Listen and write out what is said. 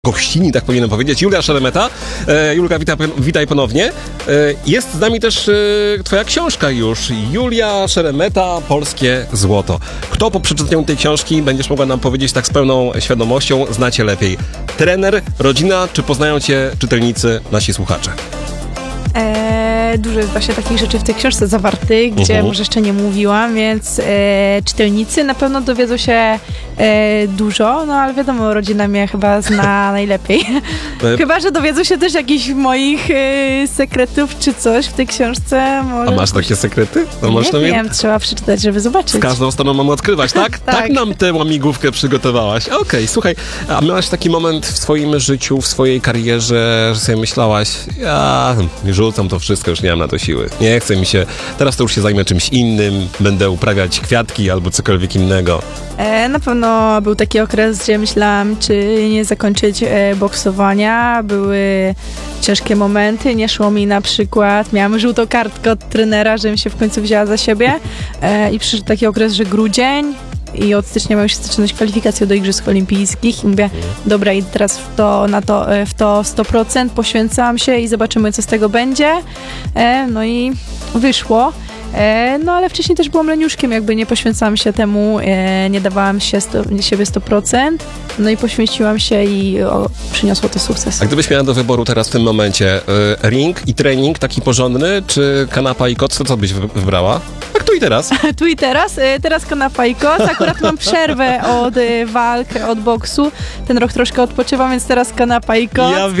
gościni, tak powinienem powiedzieć, Julia Szeremeta. Julka, witaj ponownie. Jest z nami też twoja książka już, Julia Szeremeta, Polskie Złoto. Kto po przeczytaniu tej książki, będziesz mogła nam powiedzieć tak z pełną świadomością, znacie lepiej? Trener, rodzina, czy poznają cię czytelnicy, nasi słuchacze? Dużo jest właśnie takich rzeczy w tej książce zawartych, gdzie może jeszcze nie mówiłam, więc czytelnicy na pewno dowiedzą się dużo, no ale wiadomo, rodzina mnie chyba zna najlepiej. Chyba że dowiedzą się też jakichś moich sekretów czy coś w tej książce. Może... A masz takie sekrety? No nie wiem, trzeba przeczytać, żeby zobaczyć. Z każdą stroną mamy odkrywać, tak? Tak nam tę łamigłówkę przygotowałaś. Okej, słuchaj, a miałaś taki moment w swoim życiu, w swojej karierze, że sobie myślałaś, ja rzucam to wszystko, już nie mam na to siły. Nie chce mi się, teraz to już się zajmę czymś innym, będę uprawiać kwiatki albo cokolwiek innego. Na pewno był taki okres, gdzie myślałam, czy nie zakończyć boksowania. Były ciężkie momenty, nie szło mi na przykład. Miałam żółtą kartkę od trenera, żebym się w końcu wzięła za siebie. I przyszedł taki okres, że grudzień. I od stycznia miały się zaczynać kwalifikacje do Igrzysk Olimpijskich i mówię, dobra, idę teraz w to 100%, poświęcam się i zobaczymy, co z tego będzie. No i wyszło. No ale wcześniej też byłam leniuszkiem, jakby nie poświęcałam się temu, nie dawałam siebie 100%, no i poświęciłam się i przyniosło to sukces. A gdybyś miała do wyboru teraz w tym momencie ring i trening taki porządny, czy kanapa i koc, to co byś wybrała? Tak tu i teraz. Tu i teraz? Teraz kanapa i koc. Akurat mam przerwę od walk, od boksu. Ten rok troszkę odpoczywam, więc teraz kanapa i koc.